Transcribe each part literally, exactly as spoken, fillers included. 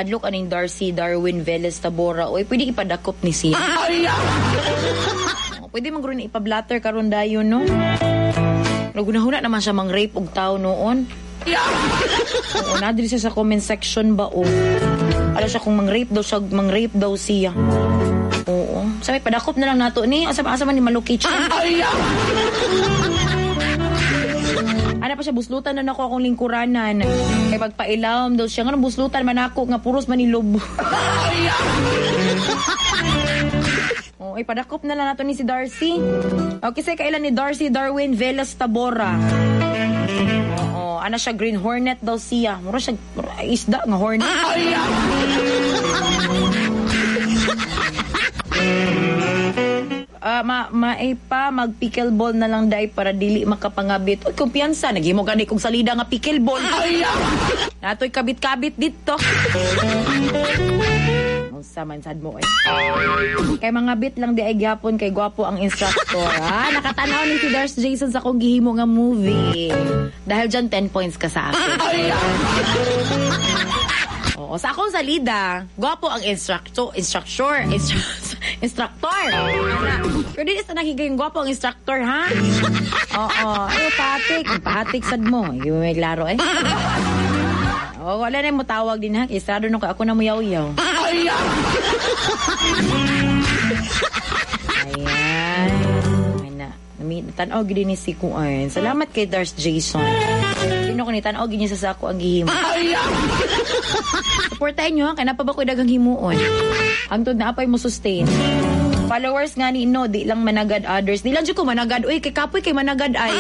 Nahadlok aning Darcy Darwin Velez Tabora. Oy, pwede ipadakop ni siya. Oh, pwede magro ni ipablatter karon dayon, no? Nagunahuna naman siya mang-rape og tao noon. Oo, nadiri siya sa comment section ba, oh. Alam siya kung mang-rape daw siya, mang-rape daw siya. Oo. Sabi, padakop na lang nato ni. Asa-asa man ni malukit siya. Ano pa siya, buslutan na nako akong lingkuranan. Kaya pagpailam daw siya, nga buslutan man ako, nga puros manilob. Oh, ay padakop na lang nato ni si Darcy. Okay, say kailan ni Darcy Darwin Velez Tabora. Oo, ana siya, green hornet daw siya. Mura siya, isda nga hornet. Uh, ma maay pa mag pickleball na lang dai para dili makapangabit. Oy, kumpiyansa naghimo gani kog salida nga pickleball. Natoy kabit-kabit dito. Unsa man sad mo eh. Kay mga bit lang di ay gyapon kay gwapo ang instructor. Ha, nakatanaw ni si Darth Jason sa kong gihimo nga movie. Dahil dyan ten points ka sa akin. Oo, sa akong salida, gwapo ang instructor, instructor, instructor. Instructor. Pero di sa nakigay yung gwapo ang instructor, ha? Oo. Ay, pahatik. Pahatik sad mo. Yung may klaro, eh. Oo, wala na mo tawag din, ha? Isado nung ako na mo yaw-yaw. Ayan. Ayan. Tanaw gini ni si Kuan. Salamat kay Darth Jason. Sino ko ni tanaw gini sa sako ang gihimo. Supportahin nyo, ha? Kaya na pa ba ko dagang himuon? Hangtod na apay mo sustain. Followers nga ni no, di lang managad others. Di lang dyan ko managad. Uy, kay kapoy kay managad ay.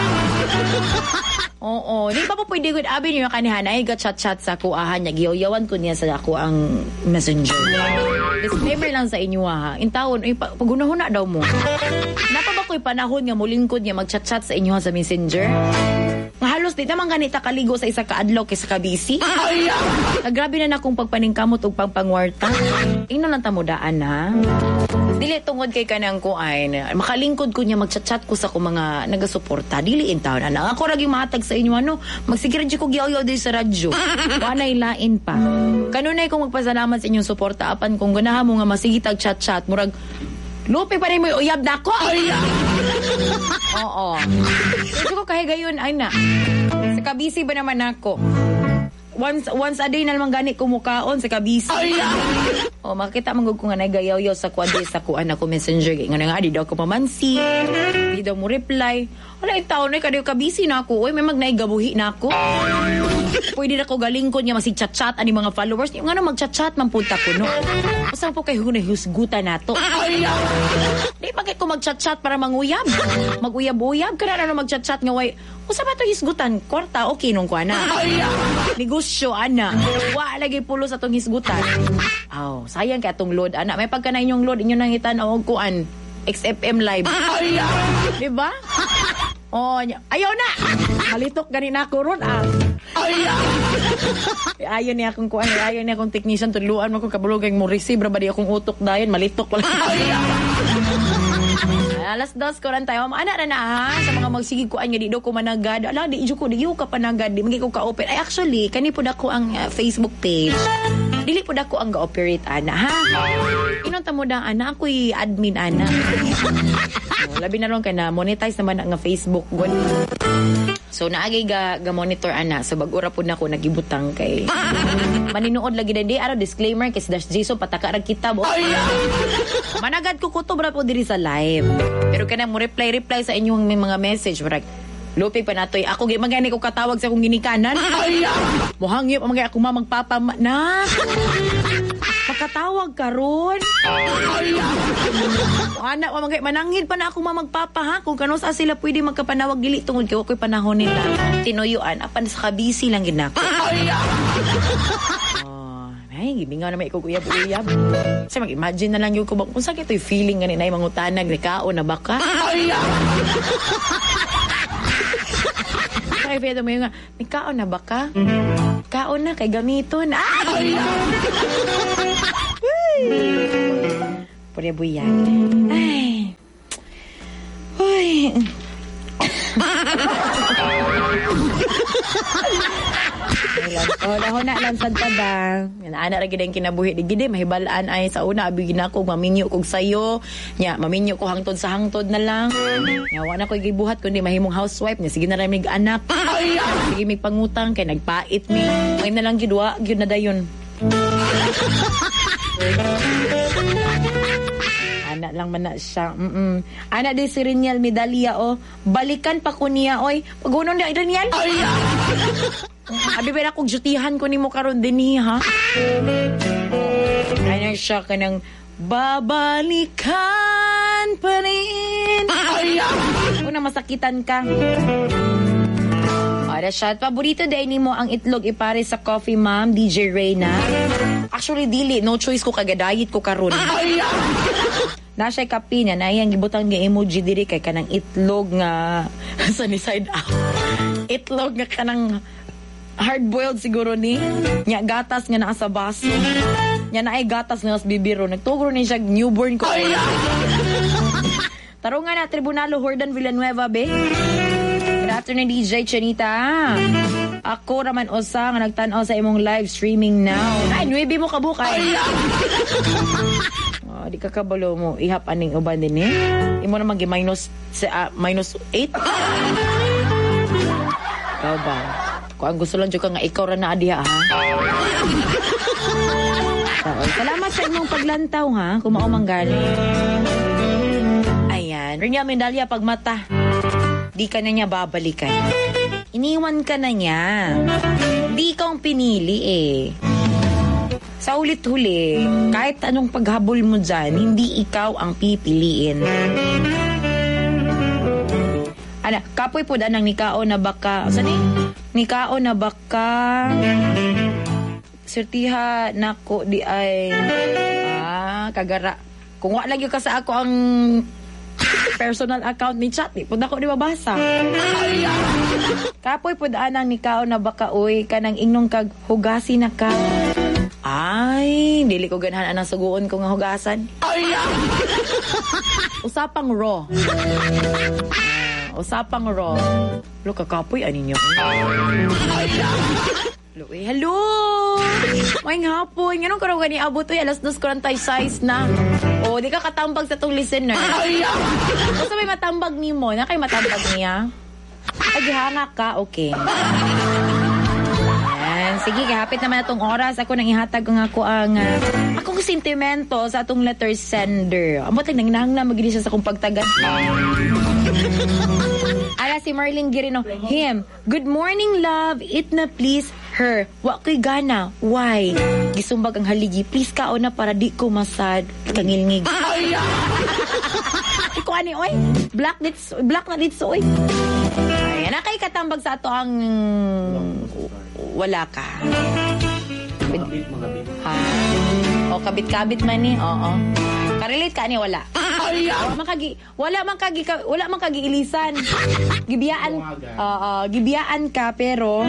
Oo, di pa po pwede good abi niyo kanihanay ga chat-chat sa kuahan niya. Giyaw-yawan ko niya sa ako ang messenger. Disclaimer lang sa inyo, ha. In taon, uy, pagunahuna daw mo. Napa ba ko'y panahon nga mulingkod niya mag-chat-chat sa inyo sa messenger? Nga halos di naman ganita kaligo sa isa ka-adlaw kay sa kabisi. Grabe na na kung pagpaningkamot o pagpangwarta. Ino lang tamudaan, ha. Dili tungod kay kanang kuain. Makalingkod ko niya mag-chat-chat ko sa ko mga nagasuporta. Dili in taon na. Ako ragi matag sa inyo ano. Magsigirad ko giyaw-yaw din sa radyo. Wanay lain pa. Kanunay kong magpasalamat sa inyong suporta apan kung ganahan mo nga masigitag chat-chat murag lupi pa rin mo uyab na ako. Oo. Kasi ko kahit gayon ay na. Sa kabisi ba naman ako? Once once a day na naman gani kumukaon sa kabisi. Oh, makita mangug ko nga nagayaw-yaw sa kwade sa kuan ako messenger nga nga di daw ko mamansi. Di daw mo reply. Wala itaw na kadayo kabisi na ako. Oy, may magnaigabuhi na ako. Pwede na ko galingkod niya masig chat-chat ani mga followers. Yung ano mag-chat-chat man punta ko no. Usa po kay hunay husgutan nato. Di pa kay ko mag-chat-chat para manguyab. Maguyab-uyab kana na mag-chat-chat nga way. Usa ba to hisgutan? Kwarta okay nung kuana. Negosyo ana. Wa lagi pulo sa tong hisgutan. Aw, sayang kay atong load ana. May pagka na inyong load inyo nang itan-aw og kuan. X F M live. Diba? Oh, ayaw na. Malitok gani na ako ron ah. Ayaw niya akong kuan, ayaw niya akong technician tudluan mo ko kabulog mo receive ra ba di akong utok dayon malitok wala. Alas dos ko ran tayo. Ana ra na ha sa mga magsigig kuan nga di do ko managad. Ala di ko di ka panagad, di magi ko ka open. Ay actually kani pud ako ang uh, Facebook page. Dili pud ako ang ga-operate ana ha. Inon ta mo da ana ako'y admin ana. Oh, labi na ron kay na monetize naman nga Facebook gon. So naagay ga, ga monitor ana so bag-ura pud nako nagibutang kay maninuod lagi na di araw disclaimer kay si Dash Jason pataka ra kita bo. Managad ko kutob ra po diri sa live. Pero kana mo reply reply sa inyong may mga message like lupi pa natoy ako gi magani ko katawag sa akong ginikanan. Mohangyo pa magay ako mamagpapa na. Makatawag karon. Anak pa magay manangid pa na ako mamagpapa ha kung kano sa sila pwede magkapanawag dili tungod kay ko'y panahon nila. Tinuyuan apan sa kabisi lang gid nako. Ay, gibingaw na may ikog-uyab-uyab. Kasi mag-imagine na lang yung kubang, kung sakit ito'y feeling nga ni na yung mga utanag, ni kaon na baka. Kaya pwede mo yung nga, ni kaon na baka? Kaon na, kay gamiton. Ay! Pwede buyan. Ay! Uy! Oh, dahon na lang sad ta ba. Yan ana ra gid ang kinabuhi di gid mahibalaan ay sa una abi gina ko maminyo kog sayo. Nya maminyo ko hangtod sa hangtod na lang. Nya wa na ko gibuhat kundi mahimong housewife nya sige na ra mig anak. Sige mig pangutang kay nagpait mi. May na lang gid wa gyud na dayon. Anak lang man na siya. Mm-mm. Anak di si Riniel Medalya, oh. Balikan pa ko niya, oy. Pag-unon niya, Riniel. Ay, abi ba na kong jutihan ko ni mo karon din niya, ha? Ano siya ka ng babalikan pa rin. Ay, una masakitan ka. Para siya. Paborito dahil ni mo ang itlog ipare sa coffee, ma'am, D J Reyna. Actually, dili. No choice ko kagadayit ko karon. Ay, Nasa'y kapi niya, na iyang gibutang nga emoji diri kay kanang itlog nga sunny side up. Itlog nga kanang hard-boiled siguro ni. Nya gatas nga naa sa baso. Nya naay gatas nga sa bibiro. Nagtugro ni siya newborn ko. Tarungan na, Tribunalo Jordan Villanueva, be. Good afternoon, D J Chanita. Ako raman usa nga nagtan-aw sa imong live streaming now. Ay, nuebe mo kabukay. Oh, di ka kabalo mo ihap aning uban din eh. Imo na magi minus uh, minus eight. Ikaw ba? Kung ang gusto lang ka nga ikaw ra na adiha ha. Oh, salamat sa imong paglantaw ha. Kumao man gani. Ayan, Rina Medalya pagmata. Di ka na niya babalikan. Iniwan ka na niya. Di kang pinili eh. Sa ulit-huli, kahit anong paghabol mo dyan, hindi ikaw ang pipiliin. Ana, kapoy po danang nikao na baka, saan eh? Nikao na baka, sertiha nako di ay, ah, kagara. Kung wala lagi ka sa ako ang personal account ni chat, di po na ko di mabasa. Kapoy po danang nikao na baka, uy, kanang inong kag hugasi na ka. Ay, dili ko ganahan anang suguon ko nga hugasan. Ay! Usapang raw. Uh, usapang raw. Lo kakapoy ani niyo. Lo, eh, hello. May hapon. Ganun ko raw gani abot oy alas dos forty-six na. O, di ka katambag sa tong listener. Ay! Basta may matambag nimo, na kay matambag niya. Ay, hanga ka, okay. Sige, kahapit naman itong oras. Ako nang ihatag ko nga ko ang uh, akong sentimento sa atong letter sender. Amo tag nang nang na magili siya sa akong pagtagan. Ala si Marlene Girino. Him, good morning love. Eat na please her. Wa ko'y gana. Why? Gisumbag ang haligi. Please kao na para di ko masad. Kangilngig. Iko ani oy. Black dits, black na dits oy. Ay, na kay katambag sa ato ang wala ka. Kabit, ha? O, kabit-kabit man ni. Oo. Karelate ka ni wala. Wala man kagi, wala man kagi, wala man kagi ilisan. Gibiyaan, oo, gibiyaan ka pero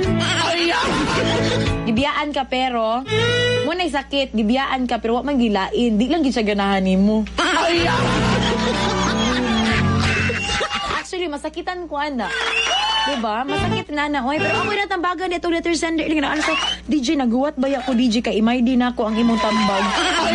gibiyaan ka pero mo nay sakit, gibiyaan ka pero wa man gilain. Di lang gid siya ganahan nimo. Actually, masakitan ko ana. Diba? Masakit na na. Oy, pero ako'y natambagan dito letter sender. Ilang na, ano ko, D J, naguwat ba ako D J? Kay imay din ako ang imong tambag.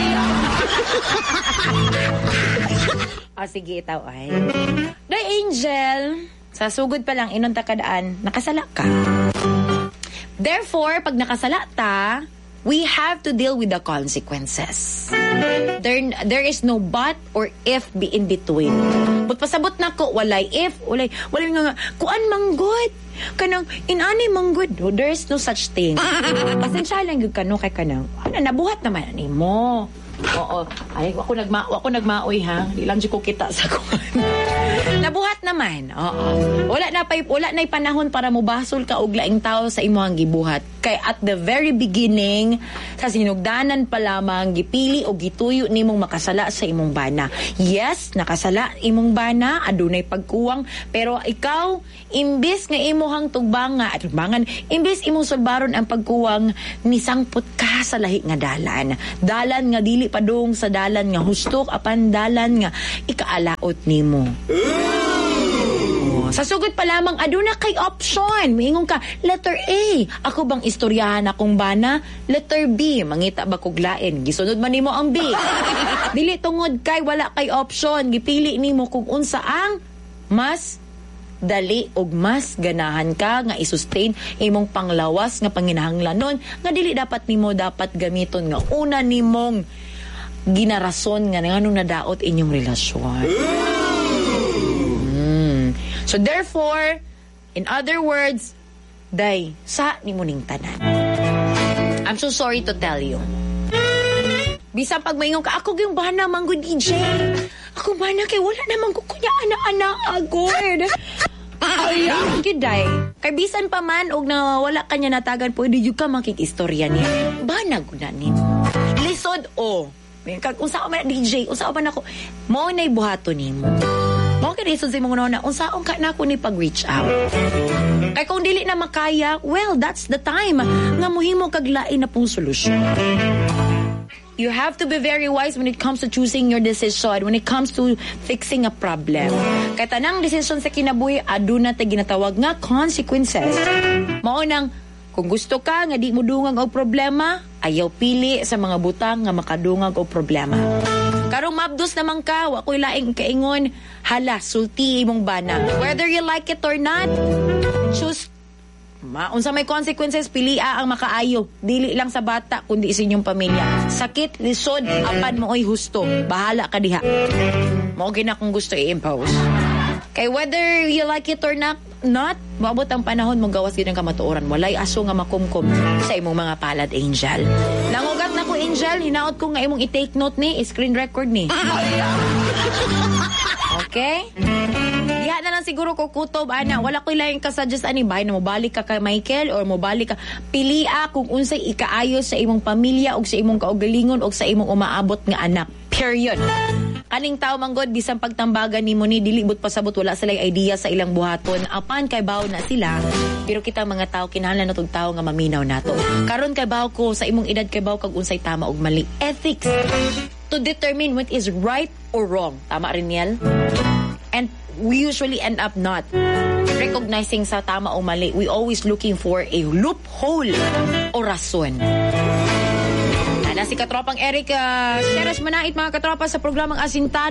Ah, sige, itaw ay. Day Angel, sa sugod pa lang, inong takadaan, nakasala ka. Therefore, pag nakasala ta, we have to deal with the consequences. There, there is no but or if be in between. But pasabot na ko, walay if, walay, walay nga nga, kuan manggod. Kanang, inani manggod. No, there is no such thing. Pasensya lang yung kano kay kanang, ano, nabuhat naman ani mo. Oo. Ay, ako nagma ako nagmaoy ha. Di lang ko kita sa kuan. Nabuhat naman. Oo. Wala na pay wala nay panahon para mo basol ka og laing tao sa imong gibuhat. Kay at the very beginning sa sinugdanan pa lamang gipili o gituyo nimong makasala sa imong bana. Yes, nakasala imong bana, adunay pagkuwang, pero ikaw imbis nga imuhang tugbanga at tugbangan, imbis imong sulbaron ang pagkuwang nisangpot ka sa lahi nga dalan. Dalan nga dili padung sa dalan nga hustok apan dalan nga ikaalaot nimo. Oh, sa sugod pa lamang aduna kay option. Miingon ka, letter A. Ako bang istoryahan akong bana? Letter B. Mangita ba kog lain? Gisunod man nimo ang B. Dili tungod kay wala kay option. Gipili nimo kung unsa ang mas dali og mas ganahan ka nga isustain imong panglawas nga panginahanglanon nga dili dapat nimo dapat gamiton nga una nimong ginarason nga nganong nadaot inyong relasyon. Mm. So therefore, in other words, day sa nimo ning tanan. I'm so sorry to tell you. Bisan pag maingon ka, ako yung bana manggo D J. Ako bana kay wala namang kukunya ana-ana agod. Ay, giday. Kay bisan pa man og na wala kanya natagan pwede jud ka makikistorya niya. Bana gud na nimo. Lisod o. Kag unsa man D J, unsa man ako, mao nay buhaton nimo. Mao kay lisod sa imong una, unsaon ka na ako ni pag-reach out. Kay kung dili na makaya, well, that's the time nga mohimo kag lain na pong solusyon. You have to be very wise when it comes to choosing your decision, when it comes to fixing a problem. Kaya tanang decision sa kinabuhi, aduna ta ginatawag nga consequences. Mao nang, kung gusto ka nga di mo dungag og problema, ayaw pili sa mga butang nga makadungag og problema. Karong mabdos naman ka, wa ko'y laing kaingon, hala, sulti imong bana. Whether you like it or not, choose maunsa may consequences, pilia ang makaayo. Dili lang sa bata, kundi sa inyong pamilya. Sakit, lisod, apan mo ay husto. Bahala ka diha. Mao gina kung gusto i-impose. Kay whether you like it or not, not maabot ang panahon mo gawas gid ang kamatuoran. Walay aso nga makumkum sa imong mga palad, Angel. Nangugat na ko, Angel. Hinaot ko nga imong i-take note ni, screen record ni. Okay? Diha na lang siguro ko kutob, ana. Wala ko'y laing ka-suggest ani, bahay na mobalik ka kay Michael or mobalik ka. Pilia kung unsay ikaayos sa imong pamilya o sa imong kaugalingon o sa imong umaabot nga anak. Period. Kaning tao manggod, bisan pagtambagan ni mo ni, dilibot pasabot, wala sila idea sa ilang buhaton. Apan kay baw na sila, pero kita mga tao, kinahanglan na itong tao nga maminaw nato. Karon kay baw ko, sa imong edad kay baw kag unsay tama og mali. Ethics. To determine what is right or wrong. Tama rin yan? And we usually end up not recognizing sa tama o mali. We always looking for a loophole o rason. Ana si Katropang Eric, uh, Sheres Manait mga katropa sa programang Asintado.